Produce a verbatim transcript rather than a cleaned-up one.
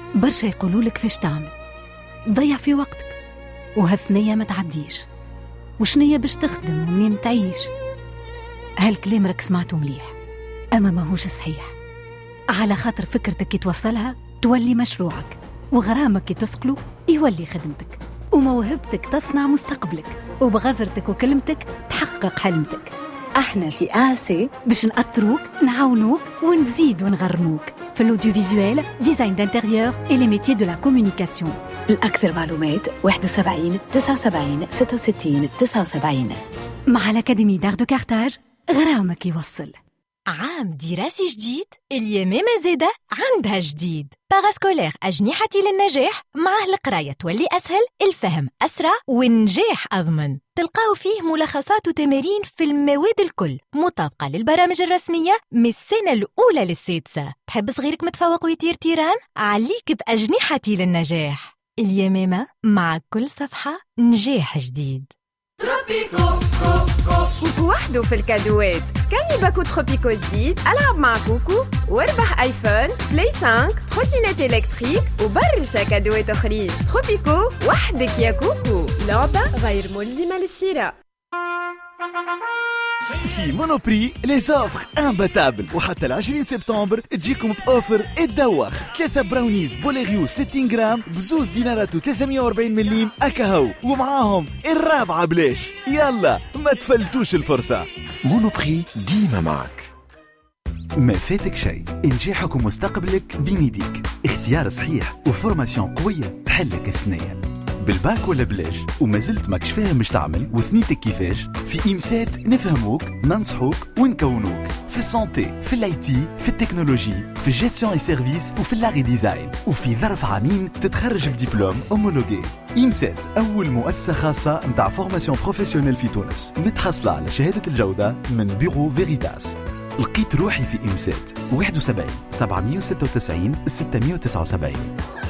برشا يقولولك فاش تعمل، ضيع في وقتك وهالثنية ما تعديش، وشنية باش تخدم ومنين تعيش. هالكلام راك سمعته مليح، أما ماهوش صحيح. على خاطر فكرتك كي توصلها تولي مشروعك، وغرامك كي تسقلو يولي خدمتك، وموهبتك تصنع مستقبلك، وبغزرتك وكلمتك تحقق حلمتك. احنا في آسي باش نأطروك نعاونوك ونزيد ونغرموك في الاوديوفيزوال، ديزاين دانتيريور et les métiers de la communication. الأكثر معلومات واحد وسبعين تسعة وسبعين ستة وستين تسعة وسبعين. مع الأكاديمي دار دو كارتاج غرامك يوصل. عام دراسي جديد، اليمامة زادة عندها جديد. باراسكولير أجنحتي للنجاح، معه القراية تولي أسهل، الفهم أسرع والنجاح أضمن. تلقاو فيه ملخصات وتمارين في المواد الكل، مطابقة للبرامج الرسمية من السنة الأولى للسادسة. تحب صغيرك متفوق ويطير تيران؟ عليك بأجنحتي للنجاح. اليمامة، مع كل صفحة نجاح جديد. تروبيكو كوكو كوكو وحده في الكادوات. سكاني باكو تروبيكو جديد، ألعب مع كوكو واربح آيفون، بلاي خمسة، تروتينات إلكتريك وبرشا كادوات أخرين. تروبيكو وحدك يا كوكو، لعبة غير ملزمة للشراء. في مونوبري لي زوفر امباتابل، وحتى العشرين سبتمبر تجيكم بأوفر الدوخ. ثلاثة براونيز بوليغيو ستين جرام بزوز دينارات وثلاثمية وأربعين مليم أكاهو، ومعاهم الرابعة بلاش. يلا ما تفلتوش الفرصة. مونوبري ديما معك. ما فاتك شيء، نجاحك ومستقبلك بميديك. اختيار صحيح وفورماسيون قوية تحلك الثنية. بالباك ولا بلاش وما زلت ماكش فاهم مش تعمل وثنيتك كيفاش؟ في إمسات نفهموك ننصحوك ونكونوك في السانتي، في الاي تي، في التكنولوجي، في الجيستيون اي سيرفيس وفي اللاغي ديزاين. وفي ظرف عامين تتخرج بدبلوم اومولوجي. إمسات أول مؤسسة خاصة نتاع فورماسيون بروفيسيونيل في تونس، متحصلة على شهادة الجودة من بيرو فيريتاس. لقيت روحي في إمسات واحد وسبعين سبعمية وستة وتسعين ستمية وتسعة وسبعين.